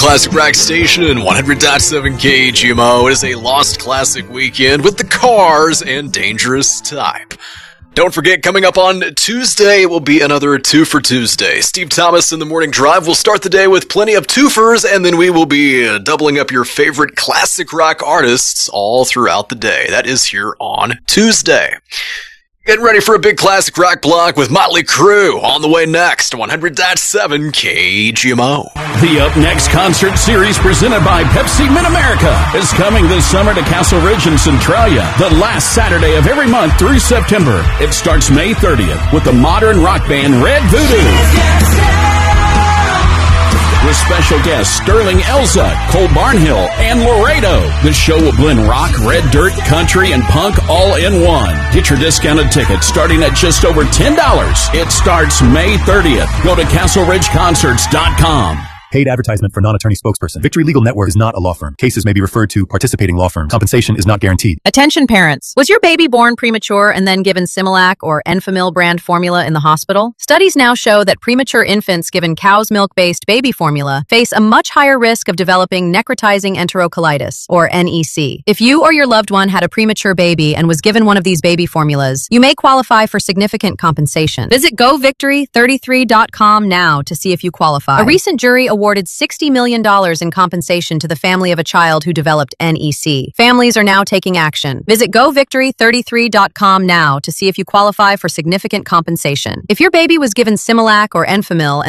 Classic Rock Station, 100.7 KGMO. It is a Lost Classic weekend with the Cars and Dangerous Type. Don't forget, coming up on Tuesday will be another Two for Tuesday. Steve Thomas in the Morning Drive will start the day with plenty of twofers, and then we will be doubling up your favorite classic rock artists all throughout the day. That is here on Tuesday. Getting ready for a big classic rock block with Motley Crue on the way next, 100.7 KGMO. The Up Next concert series presented by Pepsi Mid-America is coming this summer to Castle Ridge in Centralia, the last Saturday of every month through September. It starts May 30th with the modern rock band Red Voodoo. With special guests Sterling Elza, Cole Barnhill, and Laredo. The show will blend rock, red dirt, country, and punk all in one. Get your discounted tickets starting at just over $10. It starts May 30th. Go to CastleRidgeConcerts.com. Paid advertisement for non-attorney spokesperson. Victory Legal Network is not a law firm. Cases may be referred to participating law firm. Compensation is not guaranteed. Attention parents. Was your baby born premature and then given Similac or Enfamil brand formula in the hospital? Studies now show that premature infants given cow's milk-based baby formula face a much higher risk of developing necrotizing enterocolitis, or NEC. If you or your loved one had a premature baby and was given one of these baby formulas, you may qualify for significant compensation. Visit GoVictory33.com now to see if you qualify. A recent jury awarded $60 million in compensation to the family of a child who developed NEC. Families are now taking action. Visit GoVictory33.com now to see if you qualify for significant compensation. If your baby was given Similac or Enfamil